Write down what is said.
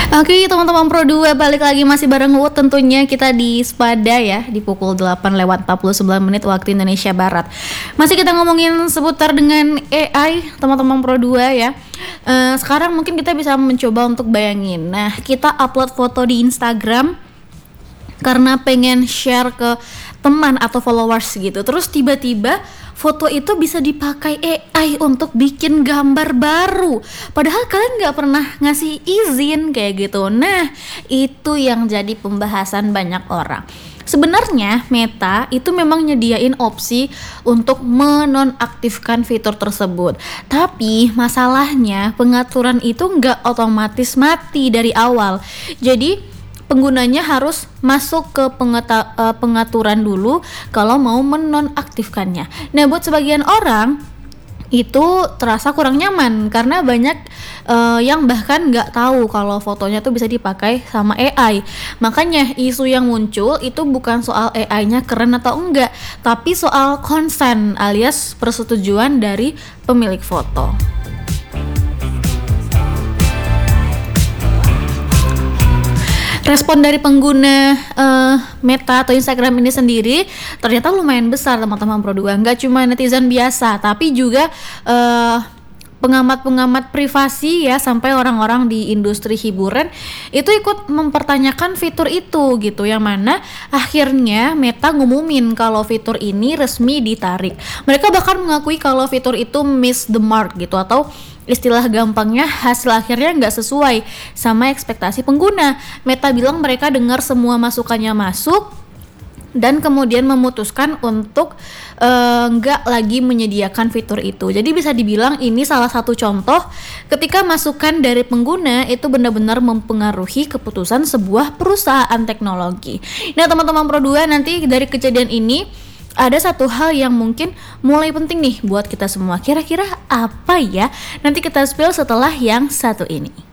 Oke, teman-teman Pro 2 balik lagi masih bareng Uut tentunya kita di Spada ya di pukul 8:49 waktu Indonesia Barat. Masih kita ngomongin seputar dengan AI teman-teman Pro 2 ya. Sekarang mungkin kita bisa mencoba untuk bayangin. Nah, kita upload foto di Instagram karena pengen share ke teman atau followers gitu. Terus tiba-tiba foto itu bisa dipakai AI untuk bikin gambar baru. Padahal kalian nggak pernah ngasih izin kayak gitu. Nah, itu yang jadi pembahasan banyak orang. Sebenarnya Meta itu memang nyediain opsi untuk menonaktifkan fitur tersebut. Tapi masalahnya pengaturan itu nggak otomatis mati dari awal. Jadi penggunanya harus masuk ke pengaturan dulu kalau mau menonaktifkannya. Nah, buat sebagian orang itu terasa kurang nyaman karena banyak yang bahkan nggak tahu kalau fotonya tuh bisa dipakai sama AI. Makanya isu yang muncul itu bukan soal AI-nya keren atau enggak, tapi soal konsen alias persetujuan dari pemilik foto. Respon dari pengguna Meta atau Instagram ini sendiri ternyata lumayan besar teman-teman Pro 2. Nggak cuma netizen biasa, tapi juga pengamat-pengamat privasi ya, sampai orang-orang di industri hiburan itu ikut mempertanyakan fitur itu gitu, yang mana akhirnya Meta ngumumin kalau fitur ini resmi ditarik. Mereka bahkan mengakui kalau fitur itu miss the mark gitu, atau istilah gampangnya hasil akhirnya nggak sesuai sama ekspektasi pengguna. Meta bilang mereka dengar semua masukannya masuk dan kemudian memutuskan untuk nggak lagi menyediakan fitur itu. Jadi bisa dibilang ini salah satu contoh ketika masukan dari pengguna itu benar-benar mempengaruhi keputusan sebuah perusahaan teknologi. Nah, teman-teman Pro 2, nanti dari kejadian ini ada satu hal yang mungkin mulai penting nih buat kita semua. Kira-kira apa ya? Nanti kita spill setelah yang satu ini.